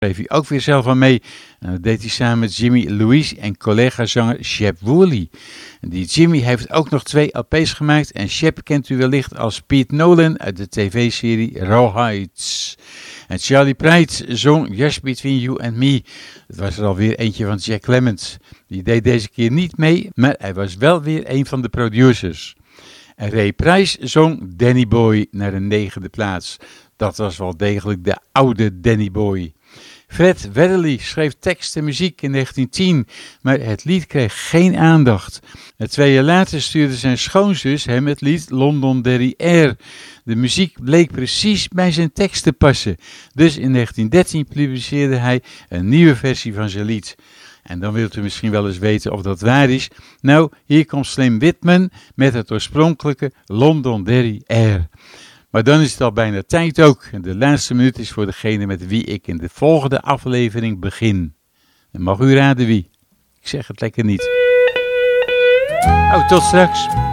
schreef hij ook weer zelf aan mee. En dat deed hij samen met Jimmy Louise en collega-zanger Shep Woolley. En die Jimmy heeft ook nog 2 LP's gemaakt. En Shep kent u wellicht als Pete Nolan uit de tv-serie Rawhides. En Charlie Pride zong Just Between You and Me. Dat was er alweer eentje van Jack Clemens. Die deed deze keer niet mee, maar hij was wel weer een van de producers. En Ray Price zong Danny Boy naar de 9e plaats. Dat was wel degelijk de oude Danny Boy. Fred Weatherly schreef tekst en muziek in 1910, maar het lied kreeg geen aandacht. En 2 jaar later stuurde zijn schoonzus hem het lied London Derry Air. De muziek bleek precies bij zijn tekst te passen. Dus in 1913 publiceerde hij een nieuwe versie van zijn lied. En dan wilt u misschien wel eens weten of dat waar is. Nou, hier komt Slim Whitman met het oorspronkelijke London Derry Air. Maar dan is het al bijna tijd ook. En de laatste minuut is voor degene met wie ik in de volgende aflevering begin. En mag u raden wie? Ik zeg het lekker niet. Oh, tot straks.